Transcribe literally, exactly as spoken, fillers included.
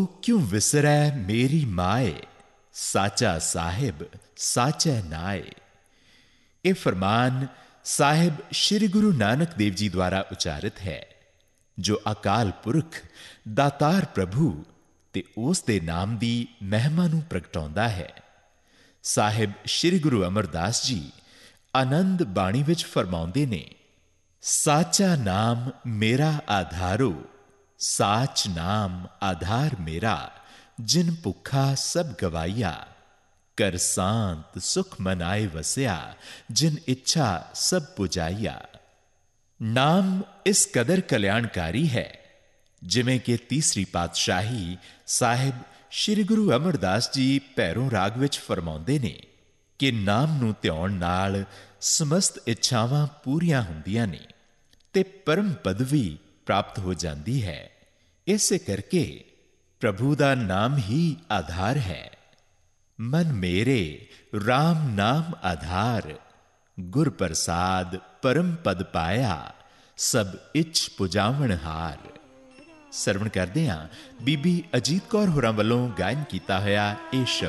क्यों विसरै मेरी माए, साचा साहिब साचै नाए। ਇਹ ਫਰਮਾਨ ਸਾਹਿਬ ਸ਼੍ਰੀ ਗੁਰੂ ਨਾਨਕ ਦੇਵ ਜੀ ਦੁਆਰਾ ਉਚਾਰਿਤ ਹੈ, ਜੋ ਅਕਾਲ ਪੁਰਖ ਦਾਤਾਰ ਪ੍ਰਭੂ ਤੇ ਉਸ ਦੇ ਨਾਮ ਦੀ ਮਹਿਮਾ ਨੂੰ ਪ੍ਰਗਟਾਉਂਦਾ ਹੈ। ਸਾਹਿਬ ਸ਼੍ਰੀ ਗੁਰੂ ਅਮਰਦਾਸ ਜੀ ਆਨੰਦ ਬਾਣੀ ਵਿੱਚ ਫਰਮਾਉਂਦੇ ਨੇ, ਸਾਚਾ ਨਾਮ ਮੇਰਾ ਆਧਾਰੋ, ਸਾਚ ਨਾਮ ਆਧਾਰ ਮੇਰਾ, ਜਿਨ ਭੁੱਖਾ ਸਭ ਗਵਾਈਆ, ਕਰ ਸਾਂਤ ਸੁਖ ਮਨਾਏ ਵਸਿਆ, ਜਿਨ ਇੱਛਾ ਸਭ ਪੁਜਾਈਆ। ਨਾਮ ਇਸ ਕਦਰ ਕਲਿਆਣਕਾਰੀ ਹੈ, ਜਿਵੇਂ ਕਿ ਤੀਸਰੀ ਪਾਤਸ਼ਾਹੀ ਸਾਹਿਬ ਸ਼੍ਰੀ ਗੁਰੂ ਅਮਰਦਾਸ ਜੀ ਭੈਰੋਂ ਰਾਗ ਵਿੱਚ ਫਰਮਾਉਂਦੇ ਨੇ ਕਿ ਨਾਮ ਨੂੰ ਧਿਆਉਣ ਨਾਲ ਸਮਸਤ ਇੱਛਾਵਾਂ ਪੂਰੀਆਂ ਹੁੰਦੀਆਂ ਨੇ ਤੇ ਪਰਮ ਪਦਵੀ ਪ੍ਰਾਪਤ ਹੋ ਜਾਂਦੀ ਹੈ। ਇਸੇ ਕਰਕੇ ਪ੍ਰਭੂ ਦਾ ਨਾਮ ਹੀ ਆਧਾਰ ਹੈ। ਮਨ ਮੇਰੇ ਰਾਮ ਨਾਮ ਆਧਾਰ, ਗੁਰ ਪ੍ਰਸਾਦ ਪਰਮ ਪਦ ਪਾਇਆ, ਸਭ ਇੱਛ ਪੁਜਾਵਣ ਹਾਰ। ਸਰਵਣ ਕਰਦੇ ਹਾਂ ਬੀਬੀ ਅਜੀਤ ਕੌਰ ਹੋਰਾਂ ਵੱਲੋਂ ਗਾਇਨ ਕੀਤਾ ਹੋਇਆ ਇਹ ਸ਼ਬਦ।